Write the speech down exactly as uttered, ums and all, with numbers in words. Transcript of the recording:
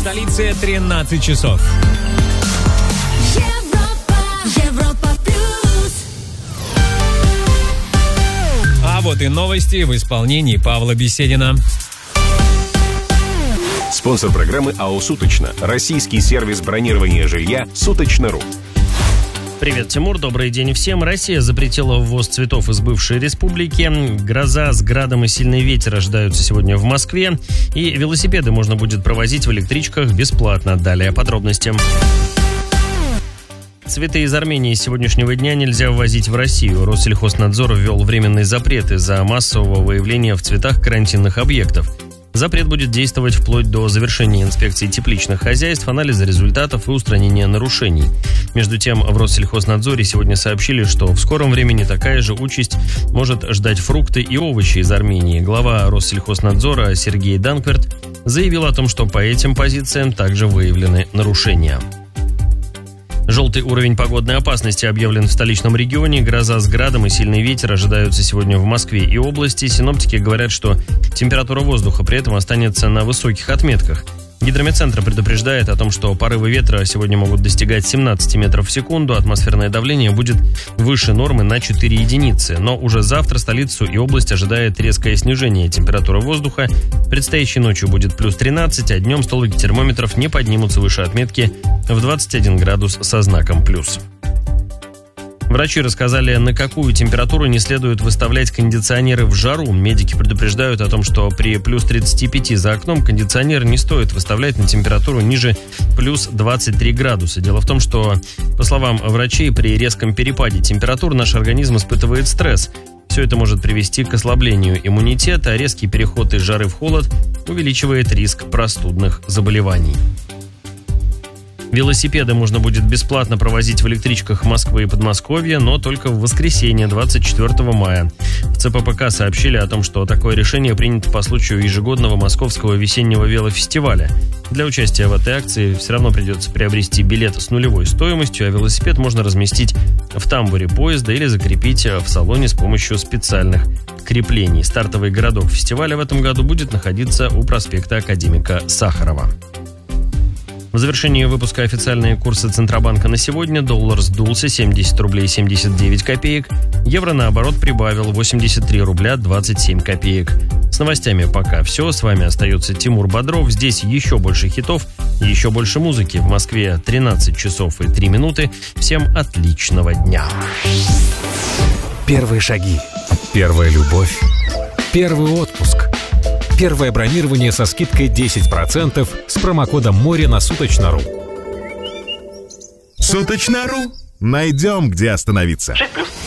столице тринадцать часов. Европа, Европа плюс. А вот и новости в исполнении Павла Беседина. Спонсор программы АО «Суточно». Российский сервис бронирования жилья «Суточно.ру». Привет, Тимур, добрый день всем. Россия запретила ввоз цветов из бывшей республики. Гроза с градом и сильный ветер ожидаются сегодня в Москве. И велосипеды можно будет провозить в электричках бесплатно. Далее подробности. Цветы из Армении с сегодняшнего дня нельзя ввозить в Россию. Россельхознадзор ввел временный запрет из-за массового выявления в цветах карантинных объектов. Запрет будет действовать вплоть до завершения инспекции тепличных хозяйств, анализа результатов и устранения нарушений. Между тем, в Россельхознадзоре сегодня сообщили, что в скором времени такая же участь может ждать фрукты и овощи из Армении. Глава Россельхознадзора Сергей Данкверт заявил о том, что по этим позициям также выявлены нарушения. Желтый уровень погодной опасности объявлен в столичном регионе. Гроза с градом и сильный ветер ожидаются сегодня в Москве и области. Синоптики говорят, что температура воздуха при этом останется на высоких отметках. Гидрометцентр предупреждает о том, что порывы ветра сегодня могут достигать семнадцать метров в секунду. Атмосферное давление будет выше нормы на четыре единицы. Но уже завтра столицу и область ожидает резкое снижение температуры воздуха. Предстоящей ночью будет плюс тринадцать, а днем столбики термометров не поднимутся выше отметки в двадцать один градус со знаком плюс. Врачи рассказали, на какую температуру не следует выставлять кондиционеры в жару. Медики предупреждают о том, что при плюс тридцати пяти за окном кондиционер не стоит выставлять на температуру ниже плюс двадцати трёх градусов. Дело в том, что, по словам врачей, при резком перепаде температур наш организм испытывает стресс. Все это может привести к ослаблению иммунитета, а резкий переход из жары в холод увеличивает риск простудных заболеваний. Велосипеды можно будет бесплатно провозить в электричках Москвы и Подмосковья, но только в воскресенье, двадцать четвёртого мая. В ЦППК сообщили о том, что такое решение принято по случаю ежегодного московского весеннего велофестиваля. Для участия в этой акции все равно придется приобрести билет с нулевой стоимостью, а велосипед можно разместить в тамбуре поезда или закрепить в салоне с помощью специальных креплений. Стартовый городок фестиваля в этом году будет находиться у проспекта Академика Сахарова. В завершении выпуска официальные курсы Центробанка на сегодня. Доллар сдулся семьдесят рублей семьдесят девять копеек. Евро, наоборот, прибавил восемьдесят три рубля двадцать семь копеек. С новостями пока все. С вами остается Тимур Бодров. Здесь еще больше хитов, еще больше музыки. В Москве тринадцать часов и три минуты. Всем отличного дня. Первые шаги. Первая любовь. Первый отпуск. Первое бронирование со скидкой десять процентов с промокодом море на Суточно.ру. Суточно.ру. Найдем, где остановиться. шесть плюс.